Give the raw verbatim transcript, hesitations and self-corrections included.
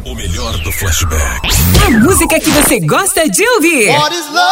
O melhor do flashback. A música que você gosta de ouvir.